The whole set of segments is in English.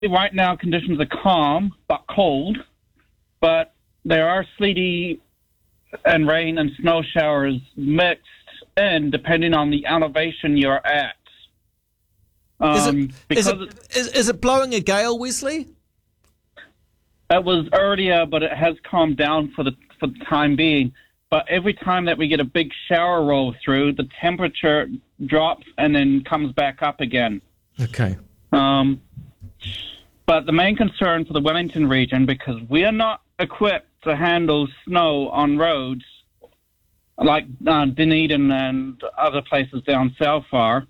right now conditions are calm but cold, but there are sleety and rain and snow showers mixed in depending on the elevation you're at. Is it blowing a gale, Wesley? It was earlier, but it has calmed down for the time being. But every time that we get a big shower roll through, the temperature drops and then comes back up again. Okay. But the main concern for the Wellington region, because we are not equipped to handle snow on roads like Dunedin and other places down south are,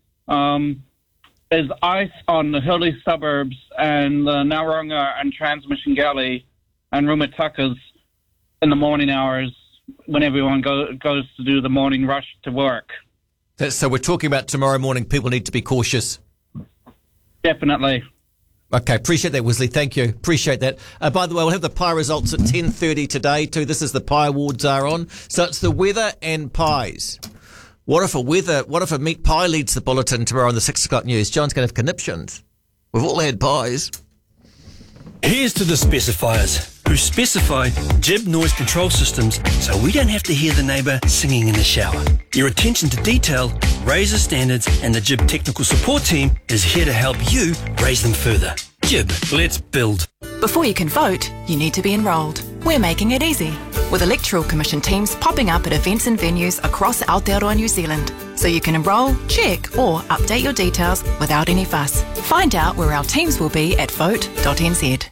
is ice on the hilly suburbs and the Naurunga and Transmission Gully and Rumatukas in the morning hours when everyone goes to do the morning rush to work. So we're talking about tomorrow morning. People need to be cautious. Definitely. Okay, appreciate that, Wesley. Thank you. Appreciate that. By the way, we'll have the pie results at 10:30 today too. This is the Pie Awards are on. So it's the weather and pies. What if a meat pie leads the bulletin tomorrow on the 6 o'clock news? John's going to have conniptions. We've all had pies. Here's to the specifiers who specify Jib noise control systems so we don't have to hear the neighbour singing in the shower. Your attention to detail raises standards, and the Jib technical support team is here to help you raise them further. Jib, let's build. Before you can vote, you need to be enrolled. We're making it easy, with Electoral Commission teams popping up at events and venues across Aotearoa New Zealand, so you can enrol, check or update your details without any fuss. Find out where our teams will be at vote.nz.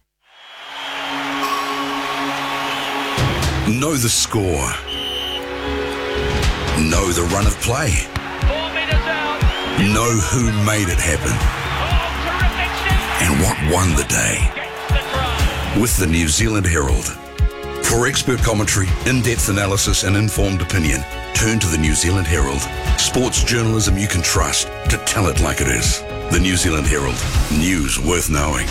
Know the score. Know the run of play. 4 metres out. Know who made it happen. And what won the day. With the New Zealand Herald. For expert commentary, in-depth analysis and informed opinion, turn to the New Zealand Herald. Sports journalism you can trust to tell it like it is. The New Zealand Herald. News worth knowing.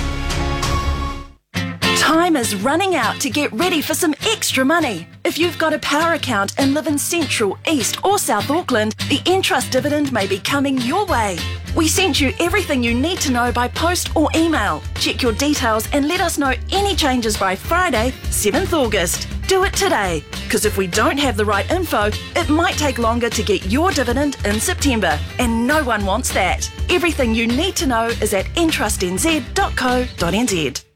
Time is running out to get ready for some extra money. If you've got a power account and live in Central, East or South Auckland, the Entrust dividend may be coming your way. We sent you everything you need to know by post or email. Check your details and let us know any changes by Friday, 7th August. Do it today, because if we don't have the right info, it might take longer to get your dividend in September, and no one wants that. Everything you need to know is at entrustnz.co.nz.